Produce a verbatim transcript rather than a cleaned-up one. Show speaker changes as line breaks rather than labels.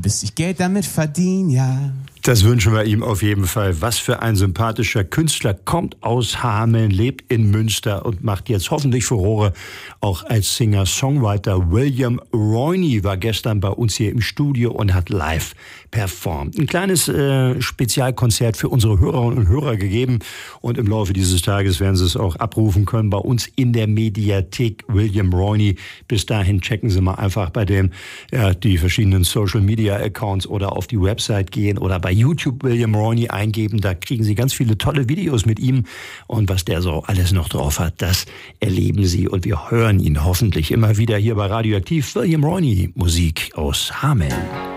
bis ich Geld damit verdiene, ja.
Das wünschen wir ihm auf jeden Fall. Was für ein sympathischer Künstler, kommt aus Hameln, lebt in Münster und macht jetzt hoffentlich Furore auch als Singer-Songwriter. William Royney war gestern bei uns hier im Studio und hat live performt. Ein kleines äh, Spezialkonzert für unsere Hörerinnen und Hörer gegeben und im Laufe dieses Tages werden Sie es auch abrufen können bei uns in der Mediathek. William Royney. Bis dahin checken Sie mal einfach bei dem ja, die verschiedenen Social-Media-Accounts oder auf die Website gehen oder bei YouTube William Royney eingeben. Da kriegen Sie ganz viele tolle Videos mit ihm. Und was der so alles noch drauf hat, das erleben Sie. Und wir hören ihn hoffentlich immer wieder hier bei Radioaktiv. William Royney, Musik aus Hameln.